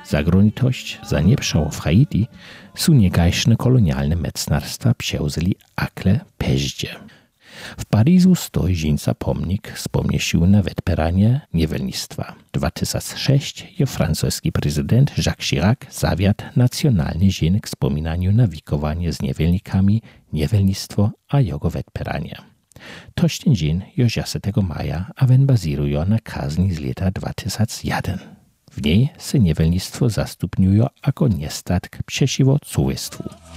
Zagrunitość za nieprzał w Haiti su niegajszne kolonialne mecnarstwa przełzeli akle peździe. W Paryżu stoi żeńca pomnik wspomniesił na wetperanie niewolnictwa. 2006 je francuski prezydent Jacques Chirac zawiadł nacjonalny dzień k wspominaniu na wikowanie z niewolnikami, niewolnictwo a jego wetperanie. Toż ten dzień je 10 maja, a wen baziruje na kazni z lata 2001. W niej se niewolnictwo zastupniuje jako niestatk przeciwko cudzołóstwu.